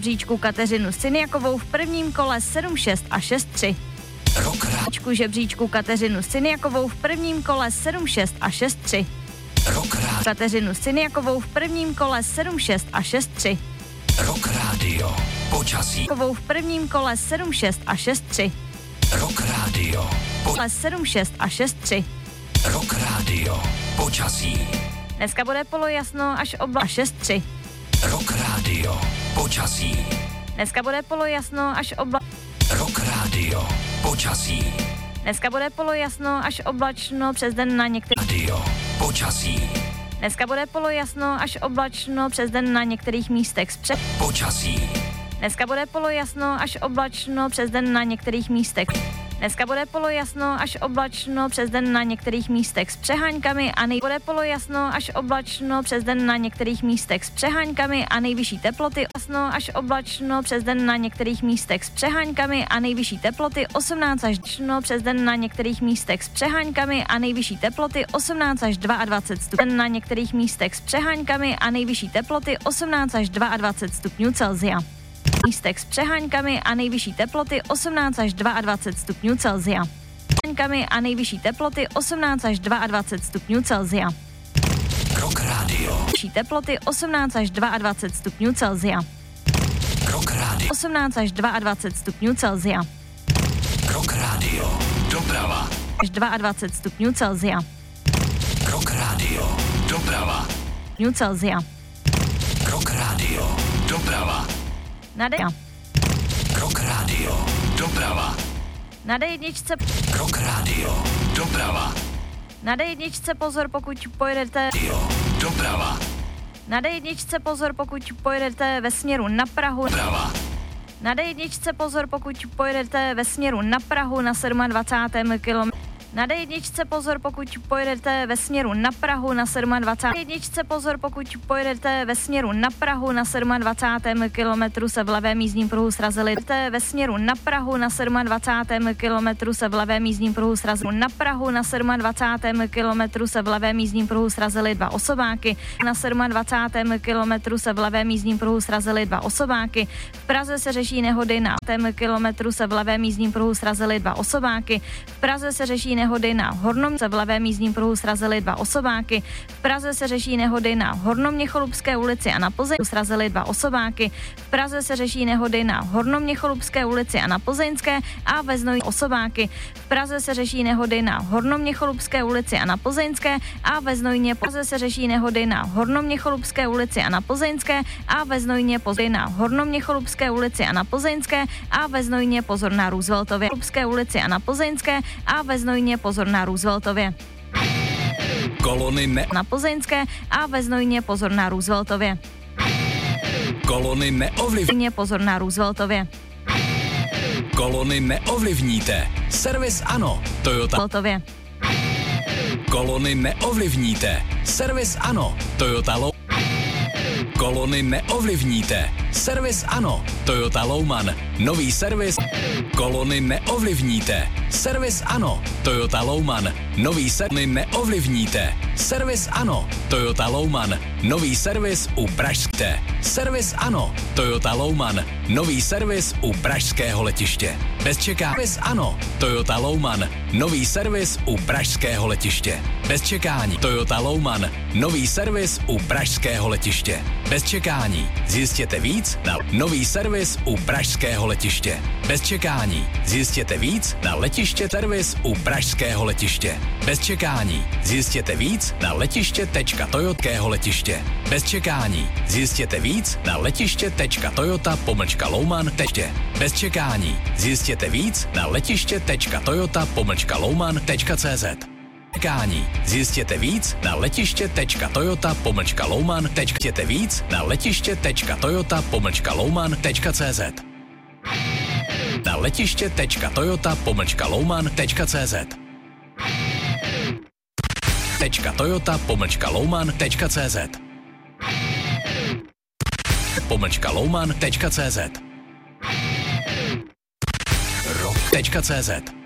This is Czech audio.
žebříčku Kateřinu Syniakovou v prvním kole 7-6 a 6-3. Žebříčku Kateřinu Syniakovou v prvním kole 7-6 a 6-3. Kateřinu Syniakovou v prvním kole 7-6 a 6-3. Rock Radio. Počasí. V prvním kole 7-6 a 6-3. Rock Radio. 7-6 a 6-3. Rock Radio. Počasí. Dneska bude polojasno až obla 6-3. Rock Radio. Počasí. Dneska bude polojasno až obla. Rock Radio. Počasí. Dneska bude polojasno až oblačno přes den na některých. Radio. Počasí. Dneska bude polojasno až oblačno přes den na některých místech. Počasí. Dneska bude polojasno až oblačno přes den na některých místech. Dneska bude polojasno až oblačno přes den na některých místech s přeháňkami a bude polojasno až oblačno přes den na některých místech s přeháňkami a nejvyšší teploty jasno až oblačno přes den na některých místech s přeháňkami a nejvyšší teploty 18 až přes den na některých místech s přeháňkami a nejvyšší teploty 18 až 22 stupňů na některých místech s přeháňkami a nejvyšší teploty 18 až 22 stupňů Celsia. Místech s přeháňkami a nejvyšší teploty 18 až 22 stupňů Celsia. Přeháňkami a nejvyšší teploty 18 až 22 stupňů Celsia. Rock Radio. Nejvyšší teploty 18 až 22 stupňů Celsia. Rock Radio. 18 až 22 stupňů Celsia. Rock Radio. Doprava. Až 22 stupňů Celsia. Rock Radio. Doprava. Stupňů Celsia. Rock Radio. Doprava. Na Rock Radio. Doprava. Na D1. Rock Radio. Doprava. Na D1 pozor, pokud pojedete. Doprava. Na D1 pozor, pokud pojedete ve směru na Prahu. Doprava. Na D1 pozor, pokud pojedete ve směru na Prahu na 27. kilometru. Na D1 pozor, pokud pojedete ve směru na Prahu na 27. D1 pozor, pokud pojedete ve směru na Prahu na 27. kilometru se v levém jízdním pruhu srazili. Ve směru na Prahu na 27. kilometru se v levém jízdním pruhu srazili. Na Prahu na 27. kilometru se v levém jízdním pruhu srazili dva osobáky. Na 27. kilometru se v levém jízdním pruhu srazili dva osobáky. V Praze se řeší nehody na 7. kilometru se v levém jízdním pruhu srazili dva osobáky. V Praze se řeší nehody na Hornom se v levém jízdním pruhu srazili dva osobáky. V Praze se řeší nehody na Hornoměcholupské ulici a na Plzeňské srazili dva osobáky. V Praze se řeší nehody na Hornoměcholupské ulici a na Plzeňské a ve Znojmě osobáky. V Praze se řeší nehody na Hornoměcholupské ulici a na Plzeňské a ve Znojmě. V Praze se řeší nehody na Hornoměcholupské ulici a na Plzeňské a ve Znojmě pozor na Hornoměcholupské ulici a na Plzeňské a ve Znojmě pozor na Rooseveltově ulici a na Plzeňské a ve Znojmě pozor na Rooseveltově. Kolony na Plzeňské a ve Znojmě pozor na Rooseveltově. Kolony neovlivníte. Pozor na Rooseveltově. Kolony neovlivníte. Servis ano. Toyota. Rooseveltově. Kolony neovlivníte. Servis ano. Toyota. Kolony neovlivníte. Servis ano. Toyota Louman. Nový servis. Kolony neovlivníte. Servis ano. Toyota Louman. Nový servis neovlivníte. Servis ano. Toyota Louman. Nový servis u Pražské. Servis ano. Toyota Louman. Nový servis u Pražského letiště. Bez čekání. Servis ano. Toyota Louman. Nový servis u Pražského letiště. Bez čekání. Toyota Louman. Nový servis u Pražského letiště. Bez čekání. Zjistěte víc na nový servis u Pražského letiště. Bez čekání. Zjistěte víc na letiště servis u Pražského letiště. Bez čekání. Zjistěte víc na letiště.toyotského letiště. Bez čekání. Zjistěte víc na letiště.toyota-louman. Bez čekání. Zjistěte víc na letiště.toyota-louman.cz. Čekání. Zjistěte víc na letiště.toyota-louman. Zjistěte víc na letiště.toyota-louman.cz. Na letiště.toyota-louman.cz. .toyota-louman.cz. .louman.cz. Rock.cz.